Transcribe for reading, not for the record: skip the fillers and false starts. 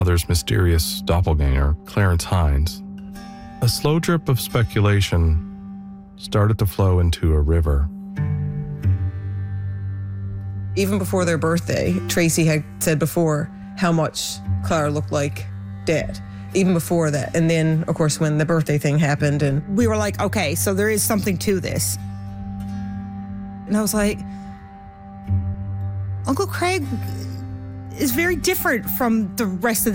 mother's mysterious doppelganger, Clarence Hines, a slow drip of speculation started to flow into a river. Even before their birthday, Tracy had said before how much Clara looked like Dad. Even before that. And then, of course, when the birthday thing happened, and we were like, okay, so there is something to this. And I was like, Uncle Craig is very different from the rest of